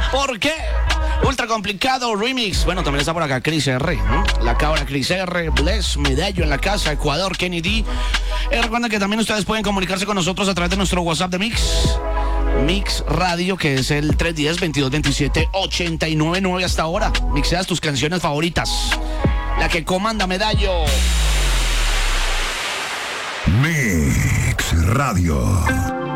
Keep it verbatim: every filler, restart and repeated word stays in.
¿Por qué? Ultra complicado remix. Bueno, también está por acá Chris R, ¿no? La cabra Chris R, Bless, Medallo en la casa, Ecuador, Kenny D. Eh, recuerden que también ustedes pueden comunicarse con nosotros a través de nuestro WhatsApp de Mix. Mix Radio, que es el tres uno cero, veintidós veintisiete, ochenta y nueve nueve hasta ahora. Mixeas tus canciones favoritas. La que comanda Medallo. Mix Radio.